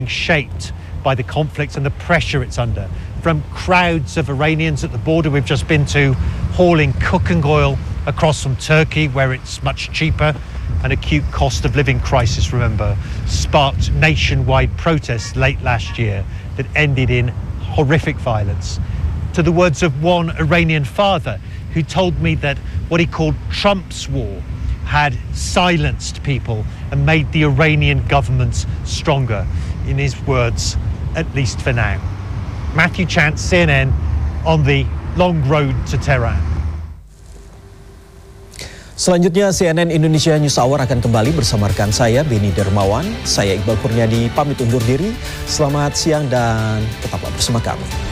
shaped by the conflict and the pressure it's under. From crowds of Iranians at the border we've just been to, hauling cooking oil across from Turkey where it's much cheaper. An acute cost of living crisis, remember, sparked nationwide protests late last year that ended in horrific violence. To the words of one Iranian father who told me that what he called Trump's war had silenced people and made the Iranian government stronger. In his words, at least for now. Matthew Chance, CNN, on the long road to Tehran. Selanjutnya CNN Indonesia News Hour akan kembali bersama rekan saya Beni Dermawan. Saya Iqbal Kurniadi pamit undur diri. Selamat siang dan tetaplah bersama kami.